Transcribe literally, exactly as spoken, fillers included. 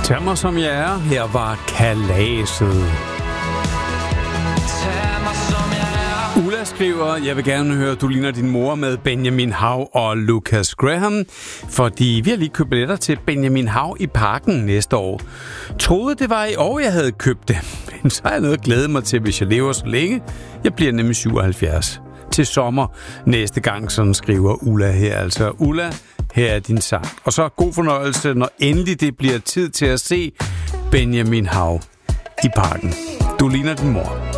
Tag mig som jeg er. Her var kalaset. Ulla skriver, jeg vil gerne høre, du ligner din mor med Benjamin Hav og Lucas Graham, fordi vi har lige købt billetter til Benjamin Hav i Parken næste år. Troede, det var i år, jeg havde købt det, men så har jeg noget at glæde mig til, hvis jeg lever så længe. Jeg bliver nemlig syvoghalvfjerds. Til sommer næste gang, sådan skriver Ulla her. Altså, Ulla, her er din sang. Og så god fornøjelse, når endelig det bliver tid til at se Benjamin Hav i Parken. Du ligner din mor.